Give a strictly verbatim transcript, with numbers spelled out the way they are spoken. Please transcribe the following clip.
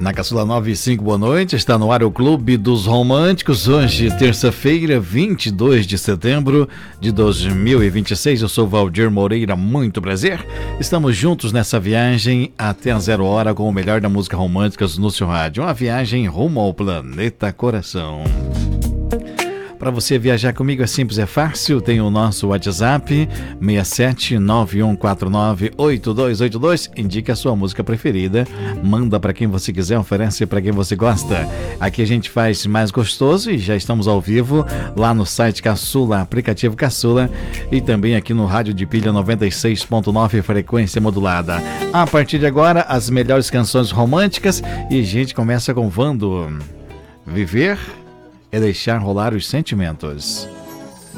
Na Caçula nove e cinco, boa noite. Está no ar o Clube dos Românticos. Hoje, terça-feira, vinte e dois de setembro de dois mil e vinte e seis. Eu sou Valdir Moreira, muito prazer. Estamos juntos nessa viagem até a zero hora com o melhor da música romântica no seu rádio. Uma viagem rumo ao planeta Coração. Para você viajar comigo é simples, é fácil. Tem o nosso WhatsApp seis sete nove um quatro nove oito dois oito dois. Indique a sua música preferida, manda para quem você quiser, oferece para quem você gosta. Aqui a gente faz mais gostoso e já estamos ao vivo lá no site Caçula, aplicativo Caçula, e também aqui no rádio de pilha noventa e seis ponto nove, frequência modulada. A partir de agora, as melhores canções românticas, e a gente começa com Vando. Viver é deixar rolar os sentimentos.